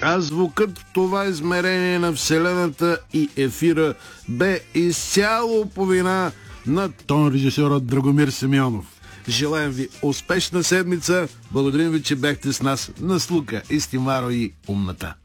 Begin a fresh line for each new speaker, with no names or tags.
а звукът в това измерение на Вселената и ефира бе изцяло по вина на тон режисьорът Драгомир Симеонов. Желаем ви успешна седмица. Благодарим ви, че бяхте с нас на слуха, Истимаро и Умната.